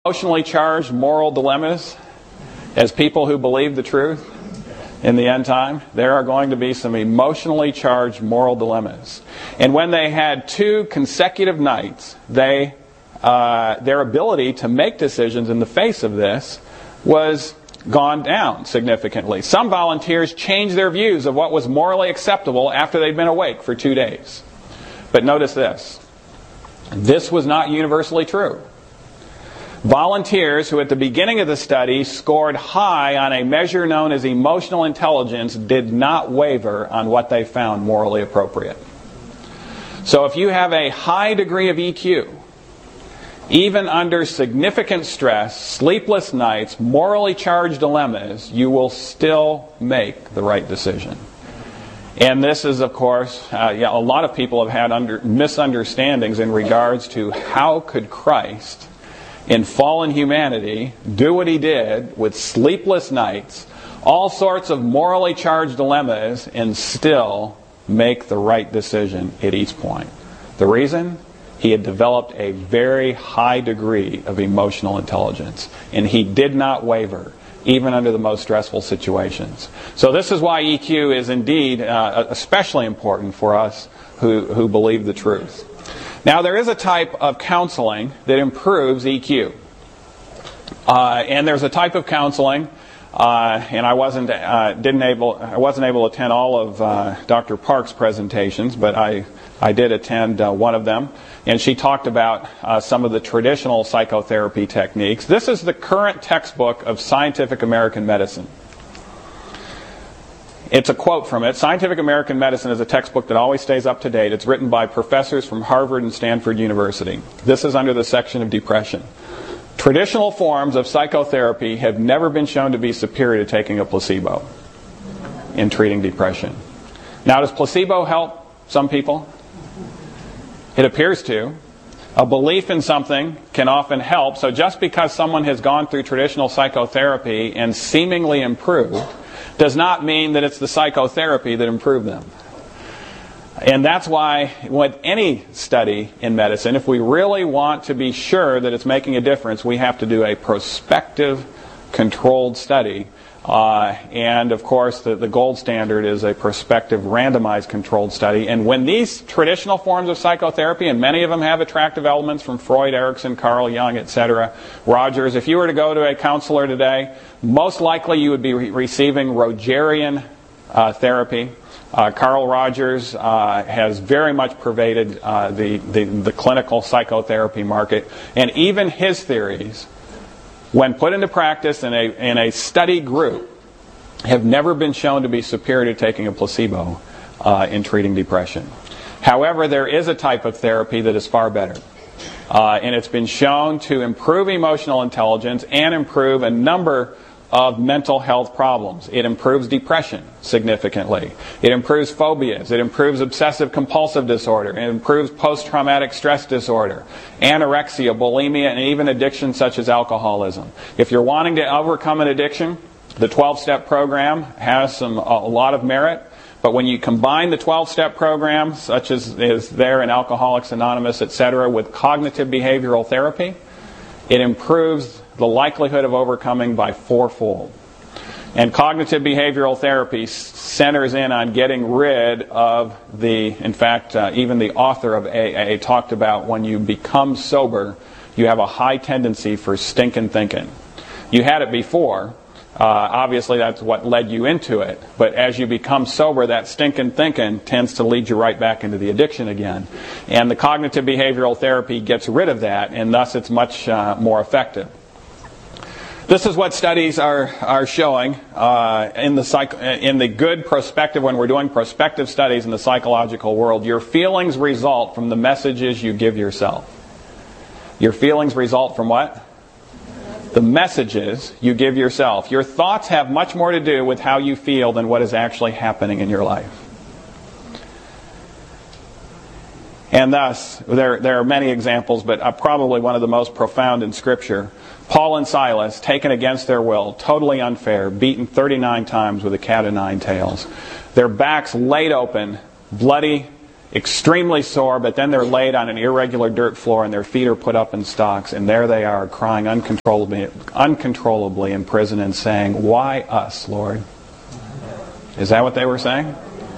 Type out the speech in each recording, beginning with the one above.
Emotionally charged moral dilemmas as people who believe the truth in the end time. There are going to be some emotionally charged moral dilemmas. And when they had 2 consecutive nights, their ability to make decisions in the face of this was gone down significantly. Some volunteers changed their views of what was morally acceptable after they'd been awake for 2 days. But notice this. This was not universally true. Volunteers who at the beginning of the study scored high on a measure known as emotional intelligence did not waver on what they found morally appropriate. So if you have a high degree of EQ, even under significant stress, sleepless nights, morally charged dilemmas, you will still make the right decision. And this is, of course, a lot of people have had misunderstandings in regards to how could Christ in fallen humanity do what he did with sleepless nights, all sorts of morally charged dilemmas, and still make the right decision at each point. The reason? He had developed a very high degree of emotional intelligence, and he did not waver even under the most stressful situations. So this is why EQ is indeed especially important for us who believe the truth. Now, there is a type of counseling that improves EQ. And there's a type of counseling, and I wasn't able to attend all of Dr. Park's presentations, but I did attend one of them. And she talked about some of the traditional psychotherapy techniques. This is the current textbook of Scientific American Medicine. It's a quote from it. Scientific American Medicine is a textbook that always stays up to date. It's written by professors from Harvard and Stanford University. This is under the section of depression. Traditional forms of psychotherapy have never been shown to be superior to taking a placebo in treating depression. Now, does placebo help some people? It appears to. A belief in something can often help. So just because someone has gone through traditional psychotherapy and seemingly improved does not mean that it's the psychotherapy that improved them. And that's why with any study in medicine, if we really want to be sure that it's making a difference, we have to do a prospective controlled study. And of course, the gold standard is a prospective randomized controlled study. And when these traditional forms of psychotherapy, and many of them have attractive elements from Freud, Erikson, Carl Jung, etc., Rogers, if you were to go to a counselor today, most likely you would be receiving Rogerian therapy. Carl Rogers has very much pervaded the clinical psychotherapy market. And even his theories, when put into practice in a study group, have never been shown to be superior to taking a placebo in treating depression. However, there is a type of therapy that is far better. And it's been shown to improve emotional intelligence and improve a number of mental health problems. It improves depression significantly. It improves phobias. It improves obsessive compulsive disorder. It improves post-traumatic stress disorder, anorexia, bulimia, and even addiction such as alcoholism. If you're wanting to overcome an addiction, the 12-step program has a lot of merit. But when you combine the 12-step program, such as is there in Alcoholics Anonymous, etc., with cognitive behavioral therapy, it improves the likelihood of overcoming by 4-fold. And cognitive behavioral therapy centers in on getting rid of even the author of AA talked about when you become sober, you have a high tendency for stinking thinking. You had it before. Obviously, that's what led you into it. But as you become sober, that stinking thinking tends to lead you right back into the addiction again. And the cognitive behavioral therapy gets rid of that, and thus it's much more effective. This is what studies are showing in the good prospective, when we're doing prospective studies in the psychological world. Your feelings result from the messages you give yourself. Your feelings result from what? The messages you give yourself. Your thoughts have much more to do with how you feel than what is actually happening in your life. And thus, there are many examples, but probably one of the most profound in Scripture. Paul and Silas, taken against their will, totally unfair, beaten 39 times with a cat of nine tails. Their backs laid open, bloody, extremely sore, but then they're laid on an irregular dirt floor and their feet are put up in stocks, and there they are crying uncontrollably in prison and saying, "Why us, Lord?" Is that what they were saying?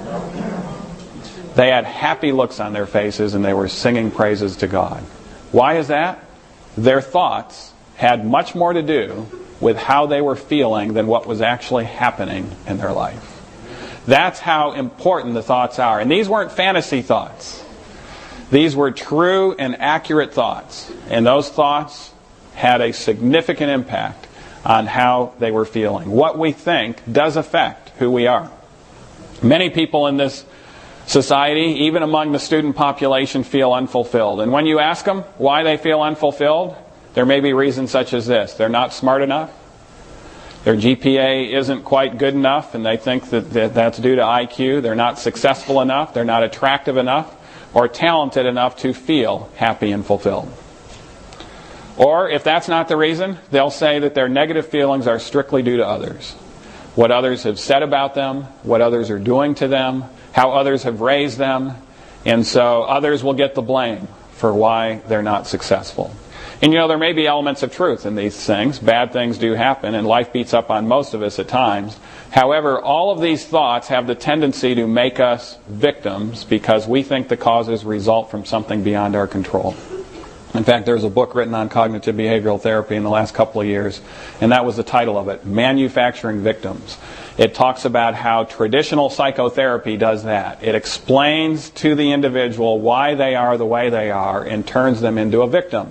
They had happy looks on their faces and they were singing praises to God. Why is that? Their thoughts had much more to do with how they were feeling than what was actually happening in their life. That's how important the thoughts are. And these weren't fantasy thoughts. These were true and accurate thoughts. And those thoughts had a significant impact on how they were feeling. What we think does affect who we are. Many people in this society, even among the student population, feel unfulfilled. And when you ask them why they feel unfulfilled, there may be reasons such as this. They're not smart enough. Their GPA isn't quite good enough, and they think that's due to IQ. They're not successful enough. They're not attractive enough or talented enough to feel happy and fulfilled. Or if that's not the reason, they'll say that their negative feelings are strictly due to others. What others have said about them, what others are doing to them, how others have raised them, and so others will get the blame for why they're not successful. And there may be elements of truth in these things. Bad things do happen, and life beats up on most of us at times. However, all of these thoughts have the tendency to make us victims because we think the causes result from something beyond our control. In fact, there's a book written on cognitive behavioral therapy in the last couple of years, and that was the title of it, Manufacturing Victims. It talks about how traditional psychotherapy does that. It explains to the individual why they are the way they are and turns them into a victim,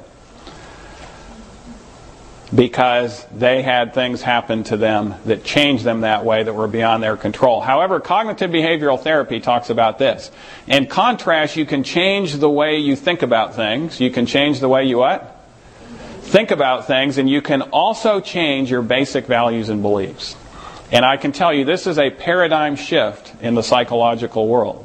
because they had things happen to them that changed them that way that were beyond their control. However, cognitive behavioral therapy talks about this. In contrast, you can change the way you think about things. You can change the way you what? Think about things, and you can also change your basic values and beliefs. And I can tell you, this is a paradigm shift in the psychological world.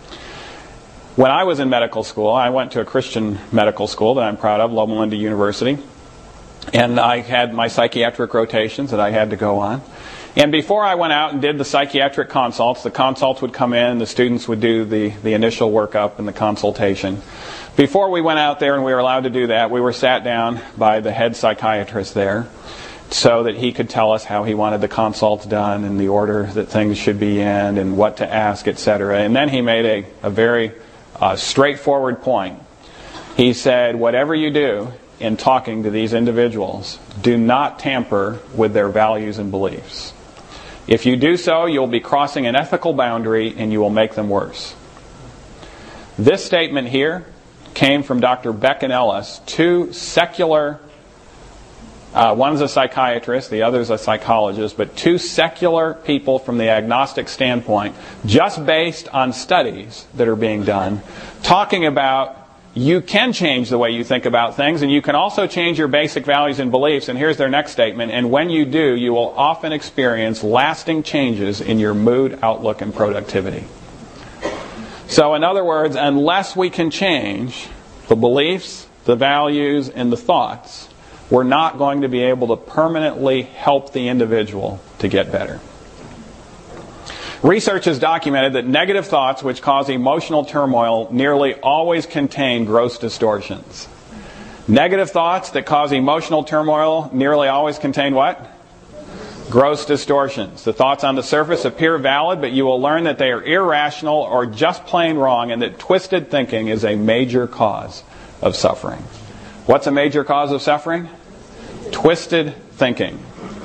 When I was in medical school, I went to a Christian medical school that I'm proud of, Loma Linda University. And I had my psychiatric rotations that I had to go on. And before I went out and did the psychiatric consults, the consults would come in, the students would do the initial workup and the consultation. Before we went out there and we were allowed to do that, we were sat down by the head psychiatrist there so that he could tell us how he wanted the consults done and the order that things should be in and what to ask, etc. And then he made a very straightforward point. He said, whatever you do in talking to these individuals, do not tamper with their values and beliefs. If you do so, you'll be crossing an ethical boundary and you will make them worse. This statement here came from Dr. Beck and Ellis, two secular, one's a psychiatrist, the other's a psychologist, but two secular people from the agnostic standpoint, just based on studies that are being done, talking about you can change the way you think about things, and you can also change your basic values and beliefs. And here's their next statement. And when you do, you will often experience lasting changes in your mood, outlook, and productivity. So in other words, unless we can change the beliefs, the values, and the thoughts, we're not going to be able to permanently help the individual to get better. Research has documented that negative thoughts which cause emotional turmoil nearly always contain gross distortions. Negative thoughts that cause emotional turmoil nearly always contain what? Gross distortions. The thoughts on the surface appear valid, but you will learn that they are irrational or just plain wrong, and that twisted thinking is a major cause of suffering. What's a major cause of suffering? Twisted thinking.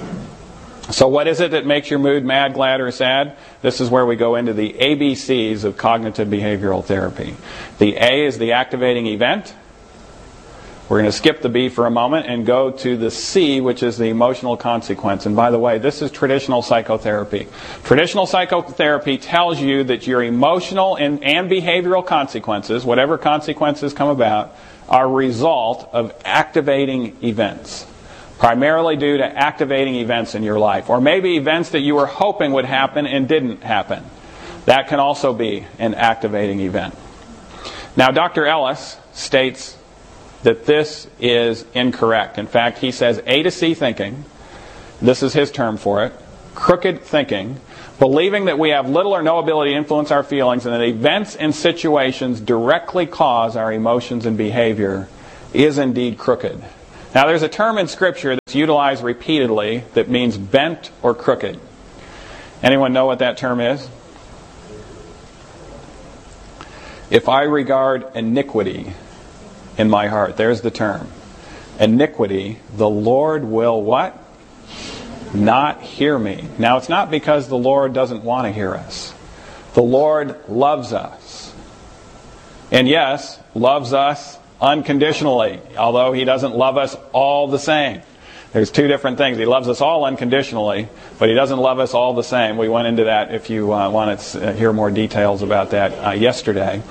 So what is it that makes your mood mad, glad, or sad? This is where we go into the ABCs of cognitive behavioral therapy. The A is the activating event. We're going to skip the B for a moment and go to the C, which is the emotional consequence. And by the way, this is traditional psychotherapy. Traditional psychotherapy tells you that your emotional and behavioral consequences, whatever consequences come about, are a result of activating events. Primarily due to activating events in your life. Or maybe events that you were hoping would happen and didn't happen. That can also be an activating event. Now, Dr. Ellis states that this is incorrect. In fact, he says A to C thinking, this is his term for it, crooked thinking, believing that we have little or no ability to influence our feelings and that events and situations directly cause our emotions and behavior, is indeed crooked. Now, there's a term in Scripture that's utilized repeatedly that means bent or crooked. Anyone know what that term is? If I regard iniquity in my heart, there's the term. Iniquity, the Lord will what? Not hear me. Now, it's not because the Lord doesn't want to hear us. The Lord loves us. And yes, loves us unconditionally, although He doesn't love us all the same. There's two different things. He loves us all unconditionally, but He doesn't love us all the same. We went into that if you want to hear more details about that yesterday.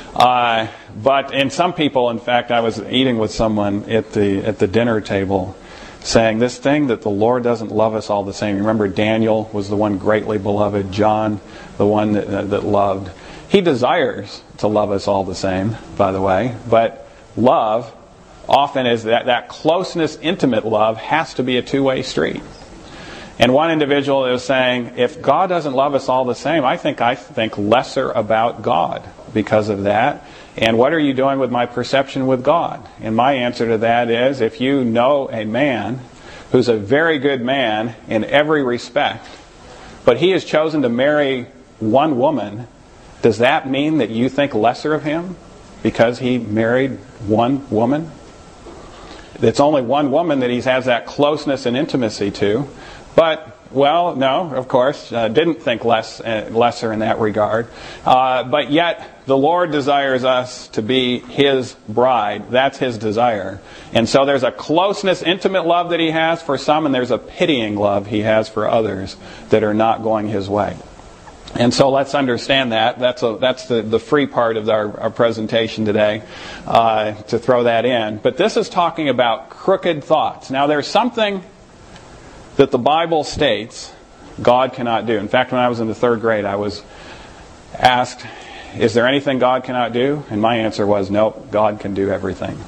But in some people, in fact, I was eating with someone at the dinner table saying this thing that the Lord doesn't love us all the same. Remember, Daniel was the one greatly beloved, John, the one that loved. He desires to love us all the same, by the way, but love often is that closeness, intimate love has to be a two-way street. And one individual is saying, if God doesn't love us all the same, I think lesser about God because of that. And what are you doing with my perception with God? And my answer to that is, if you know a man who's a very good man in every respect, but he has chosen to marry one woman, does that mean that you think lesser of him because he married one woman? It's only one woman that he has that closeness and intimacy to. But, well, no, of course, didn't think lesser in that regard. But yet, the Lord desires us to be His bride. That's His desire. And so there's a closeness, intimate love that He has for some, and there's a pitying love He has for others that are not going His way. And so let's understand that. That's the free part of our presentation today, to throw that in. But this is talking about crooked thoughts. Now, there's something that the Bible states God cannot do. In fact, when I was in the 3rd grade, I was asked, is there anything God cannot do? And my answer was, nope, God can do everything.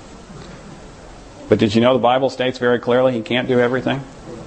But did you know the Bible states very clearly He can't do everything?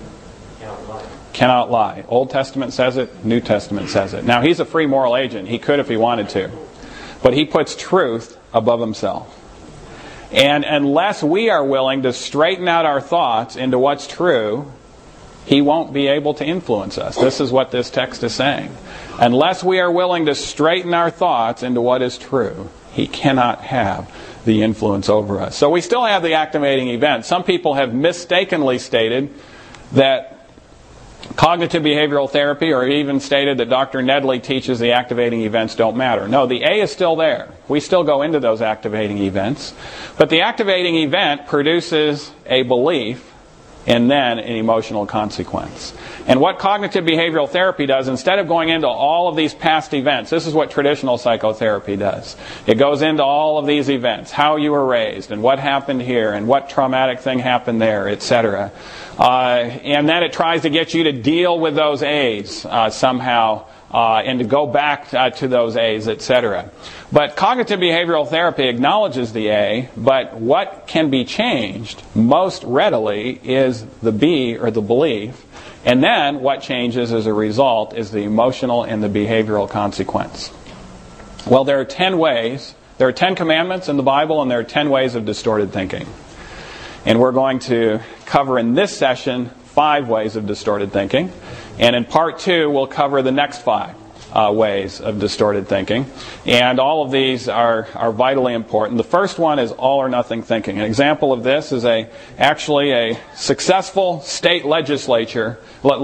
Cannot lie. Old Testament says it, New Testament says it. Now, He's a free moral agent. He could if He wanted to. But He puts truth above Himself. And unless we are willing to straighten out our thoughts into what's true, He won't be able to influence us. This is what this text is saying. Unless we are willing to straighten our thoughts into what is true, He cannot have the influence over us. So we still have the activating event. Some people have mistakenly stated that cognitive behavioral therapy, or even stated that Dr. Nedley teaches the activating events don't matter. No, the A is still there. We still go into those activating events. But the activating event produces a belief and then an emotional consequence. And what cognitive behavioral therapy does, instead of going into all of these past events, this is what traditional psychotherapy does. It goes into all of these events, how you were raised, and what happened here, and what traumatic thing happened there, etc. And then it tries to get you to deal with those A's somehow, and to go back to those A's, etc. But cognitive behavioral therapy acknowledges the A, but what can be changed most readily is the B, or the belief. And then what changes as a result is the emotional and the behavioral consequence. Well, there are 10 ways. There are 10 commandments in the Bible, and there are 10 ways of distorted thinking. And we're going to cover in this session 5 ways of distorted thinking. And in part 2, we'll cover the next 5 ways of distorted thinking. And all of these are vitally important. The first one is all or nothing thinking. An example of this is actually a successful state legislator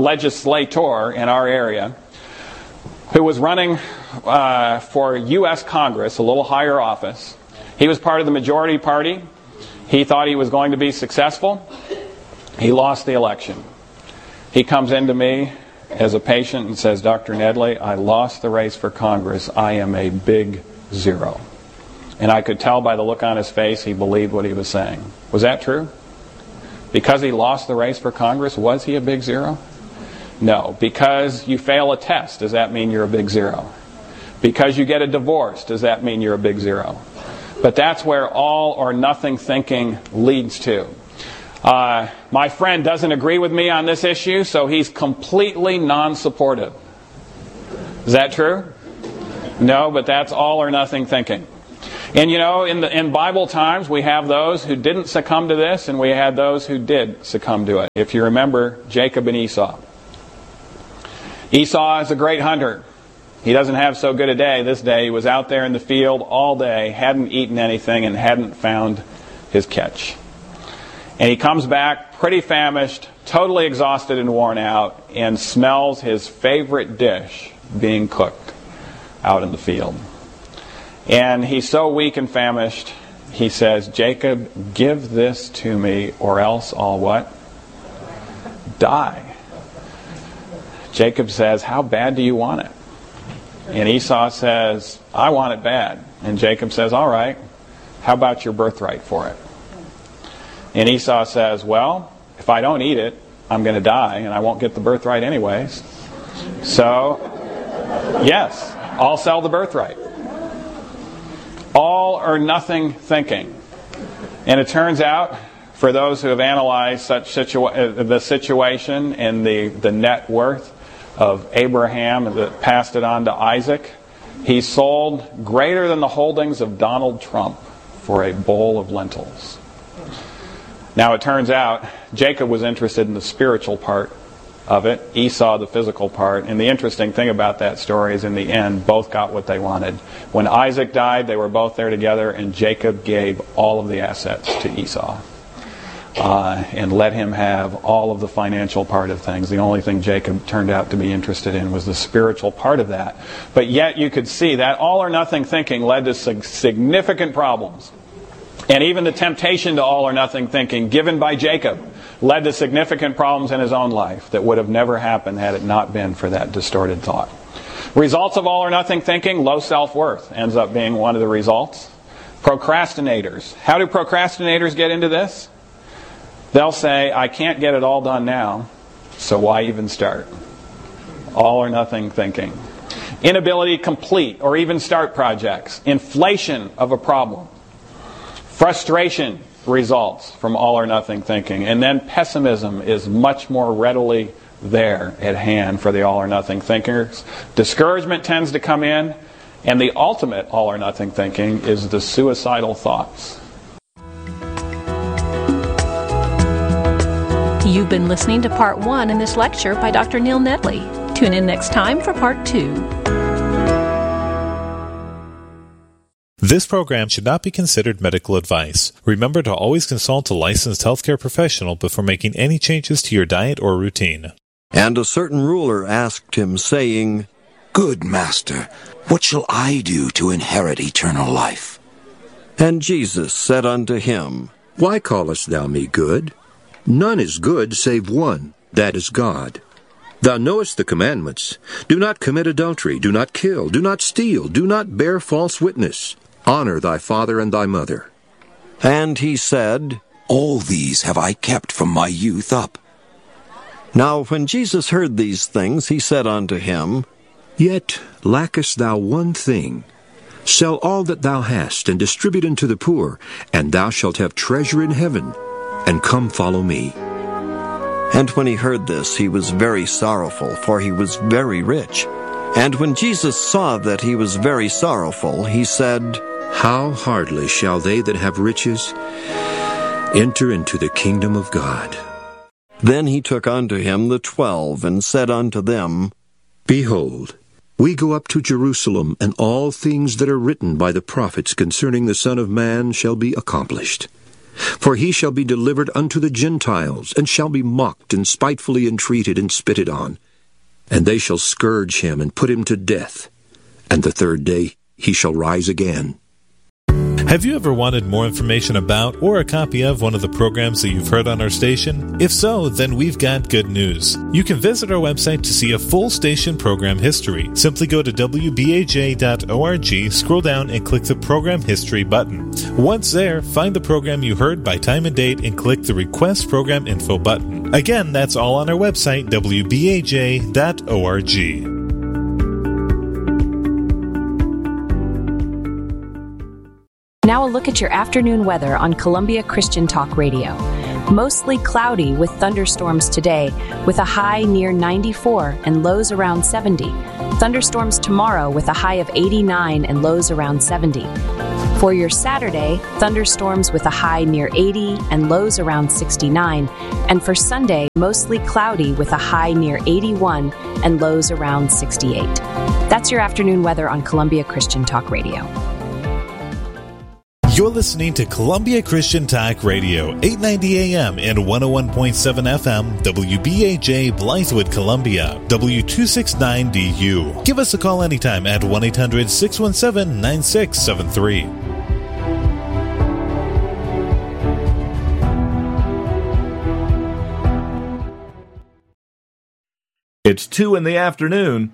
in our area who was running for U.S. Congress, a little higher office. He was part of the majority party. He thought he was going to be successful. He lost the election. He comes into me as a patient and says, Dr. Nedley, I lost the race for Congress. I am a big 0. And I could tell by the look on his face he believed what he was saying. Was that true? Because he lost the race for Congress, was he a big 0? No. Because you fail a test, does that mean you're a big 0? Because you get a divorce, does that mean you're a big 0? But that's where all or nothing thinking leads to. My friend doesn't agree with me on this issue, so he's completely non-supportive. Is that true? No, but that's all or nothing thinking. And in Bible times, we have those who didn't succumb to this, and we had those who did succumb to it. If you remember Jacob and Esau. Esau is a great hunter. He doesn't have so good a day this day. He was out there in the field all day, hadn't eaten anything, and hadn't found his catch. And he comes back pretty famished, totally exhausted and worn out, and smells his favorite dish being cooked out in the field. And he's so weak and famished, he says, Jacob, give this to me, or else I'll what? Die. Jacob says, how bad do you want it? And Esau says, I want it bad. And Jacob says, all right, how about your birthright for it? And Esau says, well, if I don't eat it, I'm going to die, and I won't get the birthright anyways. So, yes, I'll sell the birthright. All or nothing thinking. And it turns out, for those who have analyzed the situation and the net worth of Abraham that passed it on to Isaac, he sold greater than the holdings of Donald Trump for a bowl of lentils. Now it turns out Jacob was interested in the spiritual part of it, Esau the physical part. And the interesting thing about that story is in the end, both got what they wanted. When Isaac died, they were both there together, and Jacob gave all of the assets to Esau. And let him have all of the financial part of things. The only thing Jacob turned out to be interested in was the spiritual part of that. But yet you could see that all or nothing thinking led to significant problems. And even the temptation to all or nothing thinking given by Jacob led to significant problems in his own life that would have never happened had it not been for that distorted thought. Results of all or nothing thinking, low self-worth ends up being one of the results. Procrastinators. How do procrastinators get into this? They'll say, I can't get it all done now, so why even start? All or nothing thinking. Inability to complete or even start projects. Inflation of a problem. Frustration results from all or nothing thinking. And then pessimism is much more readily there at hand for the all or nothing thinkers. Discouragement tends to come in, and the ultimate all or nothing thinking is the suicidal thoughts. You've been listening to Part 1 in this lecture by Dr. Neil Nedley. Tune in next time for Part 2. This program should not be considered medical advice. Remember to always consult a licensed healthcare professional before making any changes to your diet or routine. And a certain ruler asked him, saying, Good master, what shall I do to inherit eternal life? And Jesus said unto him, Why callest thou me good? None is good save one, that is God. Thou knowest the commandments. Do not commit adultery, do not kill, do not steal, do not bear false witness. Honor thy father and thy mother. And he said, All these have I kept from my youth up. Now when Jesus heard these things, he said unto him, Yet lackest thou one thing. Sell all that thou hast, and distribute unto the poor, and thou shalt have treasure in heaven. And come follow me. And when he heard this, he was very sorrowful, for he was very rich. And when Jesus saw that he was very sorrowful, he said, How hardly shall they that have riches enter into the kingdom of God? Then he took unto him the 12, and said unto them, Behold, we go up to Jerusalem, and all things that are written by the prophets concerning the Son of Man shall be accomplished. For he shall be delivered unto the Gentiles, and shall be mocked, and spitefully entreated, and spitted on. And they shall scourge him, and put him to death. And the third day he shall rise again. Have you ever wanted more information about or a copy of one of the programs that you've heard on our station? If so, then we've got good news. You can visit our website to see a full station program history. Simply go to wbaj.org, scroll down, and click the Program History button. Once there, find the program you heard by time and date and click the Request Program Info button. Again, that's all on our website, wbaj.org. Now a look at your afternoon weather on Columbia Christian Talk Radio. Mostly cloudy with thunderstorms today, with a high near 94 and lows around 70. Thunderstorms tomorrow with a high of 89 and lows around 70. For your Saturday, thunderstorms with a high near 80 and lows around 69. And for Sunday, mostly cloudy with a high near 81 and lows around 68. That's your afternoon weather on Columbia Christian Talk Radio. You're listening to Columbia Christian Talk Radio, 890 AM and 101.7 FM, WBAJ, Blythewood, Columbia, W269DU. Give us a call anytime at 1-800-617-9673. It's 2 in the afternoon.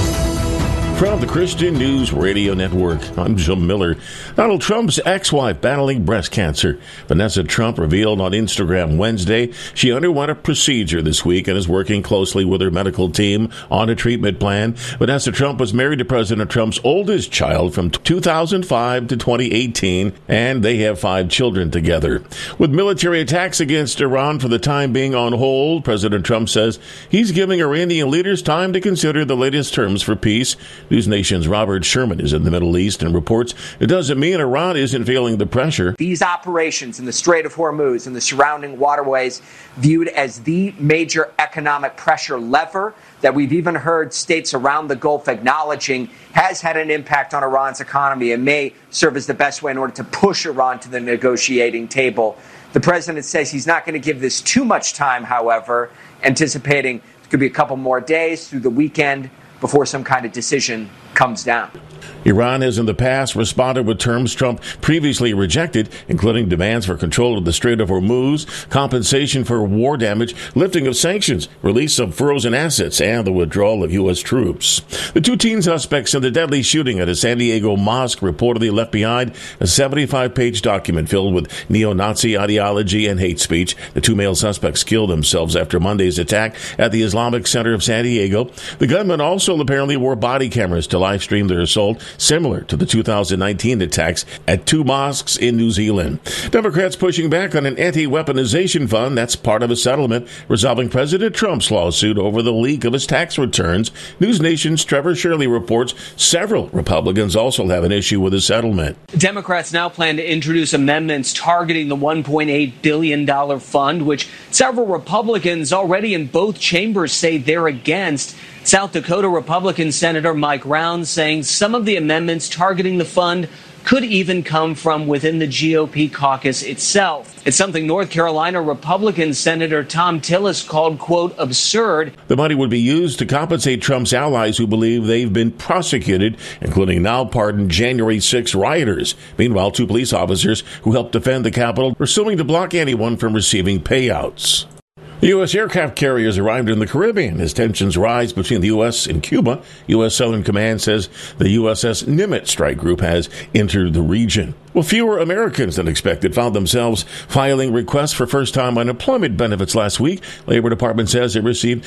From the Christian News Radio Network, I'm Jim Miller. Donald Trump's ex-wife battling breast cancer. Vanessa Trump revealed on Instagram Wednesday she underwent a procedure this week and is working closely with her medical team on a treatment plan. Vanessa Trump was married to President Trump's oldest child from 2005 to 2018, and they have 5 children together. With military attacks against Iran for the time being on hold, President Trump says he's giving Iranian leaders time to consider the latest terms for peace. News Nation's Robert Sherman is in the Middle East and reports it doesn't mean Iran isn't feeling the pressure. These operations in the Strait of Hormuz and the surrounding waterways viewed as the major economic pressure lever that we've even heard states around the Gulf acknowledging has had an impact on Iran's economy and may serve as the best way in order to push Iran to the negotiating table. The president says he's not going to give this too much time, however, anticipating it could be a couple more days through the weekend before some kind of decision comes down. Iran has in the past responded with terms Trump previously rejected, including demands for control of the Strait of Hormuz, compensation for war damage, lifting of sanctions, release of frozen assets, and the withdrawal of U.S. troops. The 2 teen suspects in the deadly shooting at a San Diego mosque reportedly left behind a 75-page document filled with neo-Nazi ideology and hate speech. The 2 male suspects killed themselves after Monday's attack at the Islamic Center of San Diego. The gunmen also apparently wore body cameras to live stream their assault, similar to the 2019 attacks at 2 mosques in New Zealand. Democrats pushing back on an anti-weaponization fund that's part of a settlement resolving President Trump's lawsuit over the leak of his tax returns. News Nation's Trevor Shirley reports several Republicans also have an issue with the settlement. Democrats now plan to introduce amendments targeting the $1.8 billion fund, which several Republicans already in both chambers say they're against. South Dakota Republican Senator Mike Rounds saying some of the amendments targeting the fund could even come from within the GOP caucus itself. It's something North Carolina Republican Senator Tom Tillis called, quote, absurd. The money would be used to compensate Trump's allies who believe they've been prosecuted, including now pardoned January 6 rioters. Meanwhile, 2 police officers who helped defend the Capitol are suing to block anyone from receiving payouts. The U.S. aircraft carriers arrived in the Caribbean as tensions rise between the U.S. and Cuba. U.S. Southern Command says the USS Nimitz strike group has entered the region. Well, fewer Americans than expected found themselves filing requests for first-time unemployment benefits last week. Labor Department says it received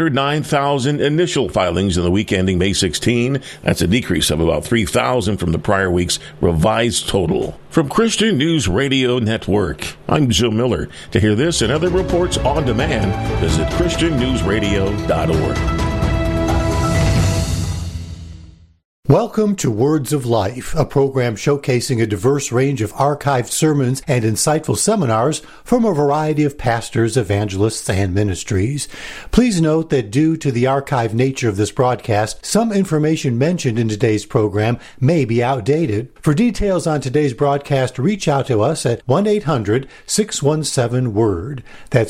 209,000 initial filings in the week ending May 16. That's a decrease of about 3,000 from the prior week's revised total. From Christian News Radio Network, I'm Joe Miller. To hear this and other reports on demand, visit ChristianNewsRadio.org. Welcome to Words of Life, a program showcasing a diverse range of archived sermons and insightful seminars from a variety of pastors, evangelists, and ministries. Please note that due to the archived nature of this broadcast, some information mentioned in today's program may be outdated. For details on today's broadcast, reach out to us at 1-800-617-WORD. That's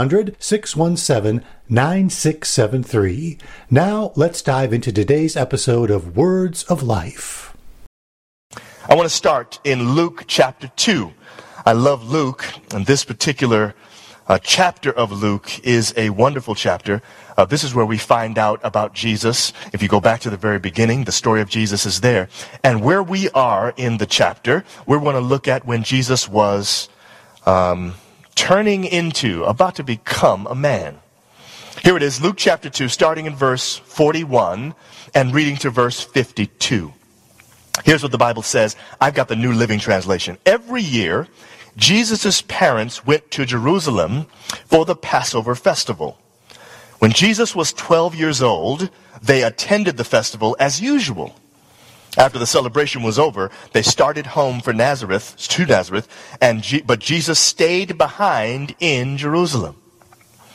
1-800-617-9673. Now, let's dive into today's episode of Words of Life. I want to start in Luke chapter 2. I love Luke, and this particular chapter of Luke is a wonderful chapter. This is where we find out about Jesus. If you go back to the very beginning, the story of Jesus is there. And where we are in the chapter, we're going to look at when Jesus was turning into, about to become a man. Here it is, Luke chapter 2, starting in verse 41 and reading to verse 52. Here's what the Bible says. I've got the New Living Translation. Every year, Jesus' parents went to Jerusalem for the Passover festival. When Jesus was 12 years old, they attended the festival as usual. After the celebration was over, they started home to Nazareth, but Jesus stayed behind in Jerusalem.